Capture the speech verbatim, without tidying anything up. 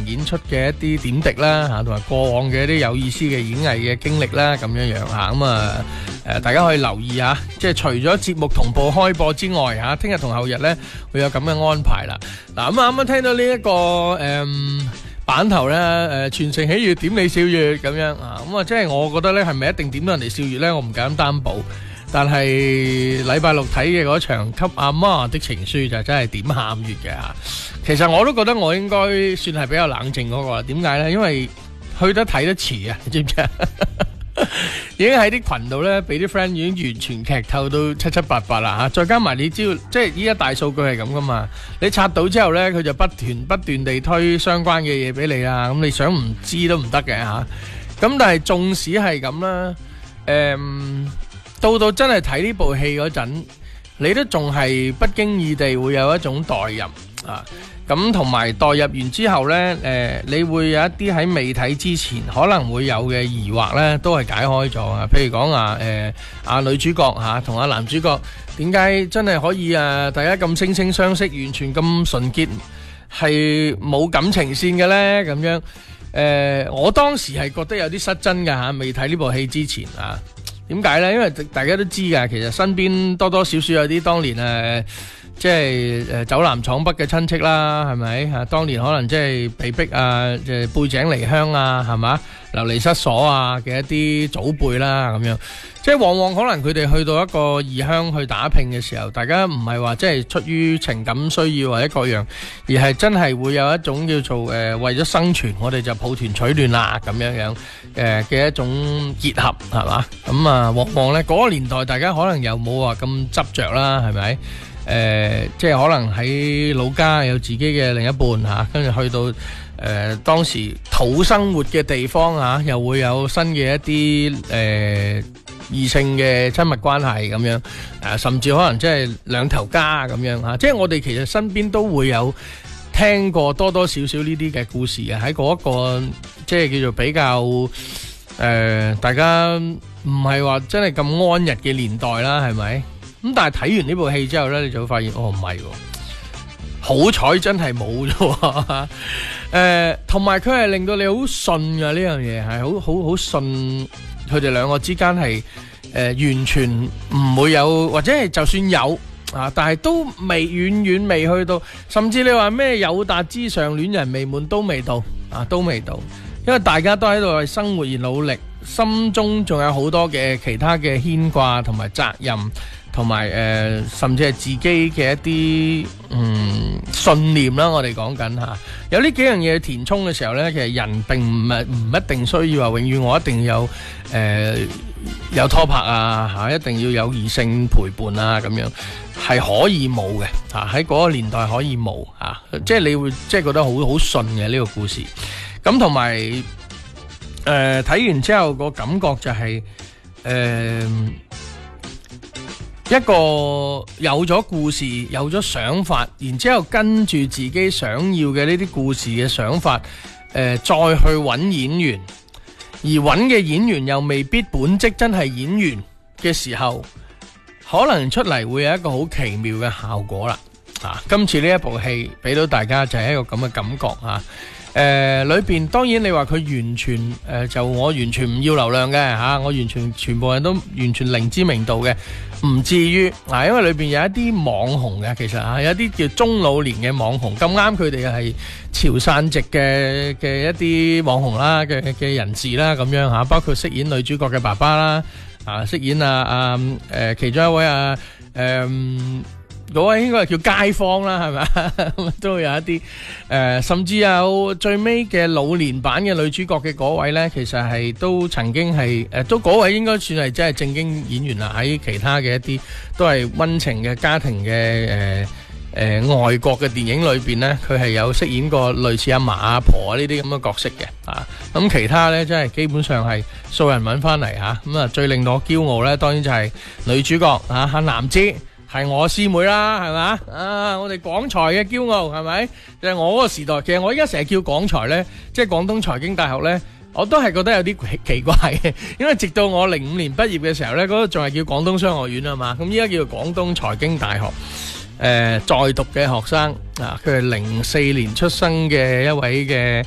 演出嘅一啲點滴啦嚇，同埋過往嘅一啲有意思嘅演藝嘅經歷啦咁樣樣嚇，咁啊誒大家可以留意下，即係除咗節目同步開播之外嚇，聽日同後日咧會有咁嘅安排啦。嗱咁啊啱啱聽到呢、這、一個誒、嗯、版頭咧誒全城喜悅點你笑月咁樣啊，咁啊即係我覺得咧係咪一定點到人哋笑月咧？我唔敢擔保。但係禮拜六睇嘅嗰場給阿媽的情書就真係點喊月嘅嚇。其實我都覺得我應該算係比較冷靜嗰個啦。點解咧？因為去得睇得遲啊，你知唔知啊？已經喺啲群度咧，俾啲 friend 已經完全劇透到七七八八啦嚇。再加埋你知道，即係依家大數據係咁噶嘛。你刷到之後咧，佢就不斷不斷地推相關嘅嘢俾你啦。咁你想唔知都唔得嘅嚇。咁但係縱使係咁啦，誒。到到真係睇呢部戲嗰陣，你都仲係不經意地會有一種代入啊！咁同埋代入完之後呢，誒、呃，你會有一啲喺未睇之前可能會有嘅疑惑呢，都係解開咗啊！譬如講啊，誒、呃，阿女主角嚇同阿男主角點解真係可以啊？大家咁惺惺相惜，完全咁純潔，係冇感情線嘅呢？咁樣誒、呃，我當時係覺得有啲失真㗎嚇，未睇呢部戲之前啊。點解呢？因為大家都知㗎，其實身邊多多少少有啲當年誒，即係誒走南闖北嘅親戚啦，係咪啊？當年可能即係被逼啊，即係背井離鄉啊，係嘛，流離失所啊嘅一啲祖輩啦，咁樣。即係往往可能佢哋去到一個異鄉去打拼嘅時候，大家唔係話即係出於情感需要或者各樣，而係真係會有一種叫做誒、呃、為咗生存，我哋就抱團取暖啦咁樣樣誒嘅一種結合係嘛？咁啊，往往呢嗰、那個年代，大家可能又冇話咁執着啦，係咪？誒、呃，即係可能喺老家有自己嘅另一半嚇，跟、啊、住去到誒、呃、當時土生活嘅地方嚇、啊，又會有新嘅一啲誒。呃異性嘅親密關係咁樣，誒甚至可能即係兩頭家咁樣嚇，即係我哋其實身邊都會有聽過多多少少呢啲嘅故事嘅，喺嗰一個即係叫做比較誒、呃，大家唔係話真係咁安逸嘅年代啦，係咪？咁但係睇完呢部戲之後咧，你就會發現哦唔係喎，好彩真係冇咗誒，同埋佢係令到你好信㗎，呢樣嘢係好好好信。佢哋兩個之間係誒完全唔會有，或者係就算有啊，但係都未遠遠未去到，甚至你話咩友達之上戀人未滿都未到啊，都未到，因為大家都喺度為生活而努力，心中仲有好多嘅其他嘅牽掛同埋責任，同埋誒甚至係自己嘅一啲嗯信念啦。我哋講緊嚇，有呢幾樣嘢填充嘅時候呢，其實人並唔係唔一定需要話永遠我一定有誒、呃、有拖拍啊嚇，一定要有異性陪伴啊咁樣，係可以冇嘅嚇，喺嗰個年代可以冇嚇、啊，即係你會即係覺得好好順嘅呢個故事。咁同埋誒睇完之後個感覺就係、是、誒。呃一個有咗故事，有咗想法，然之後跟住自己想要嘅呢啲故事嘅想法，誒、呃，再去揾演員，而揾嘅演員又未必本職真係演員嘅時候，可能出嚟會有一個好奇妙嘅效果啦。啊，今次呢一部戲俾到大家就係一個咁嘅感覺啊。誒、呃，裏邊當然你話佢完全誒、呃，就我完全唔要流量嘅吓、啊，我完全全部人都完全零知名度嘅，唔至於啊，因為裏邊有一啲網紅嘅，其實啊，有一啲叫中老年嘅網紅，咁啱佢哋係潮汕籍嘅嘅一啲網紅啦嘅嘅人士啦，咁樣吓、啊，包括飾演女主角嘅爸爸啦，啊，飾演啊啊誒、呃，其中一位啊誒。呃嗰位應該係叫街坊啦，係咪？都會有一啲誒、呃，甚至有最尾嘅老年版嘅女主角嘅嗰位呢，其實係都曾經係誒、呃，都嗰位應該算係真係正經演員啦。喺其他嘅一啲都係溫情嘅家庭嘅誒誒外國嘅電影裏邊呢，佢係有飾演過類似阿嫲阿婆呢啲咁嘅角色嘅啊。咁其他呢，真係基本上係素人揾翻嚟嚇。咁啊，最令我驕傲呢，當然就係女主角啊，阿南芝。係我師妹啦，係嘛啊！我哋廣財嘅驕傲係咪？就係、是、我嗰個時代。其實我依家成日叫廣財呢，即係廣東財經大學呢，我都係覺得有啲奇怪嘅。因為直到我零五年畢業嘅時候呢，嗰個仲係叫廣東商學院啊嘛。咁依家叫廣東財經大學。誒、呃，在讀嘅學生啊，佢係零四年出生嘅一位嘅。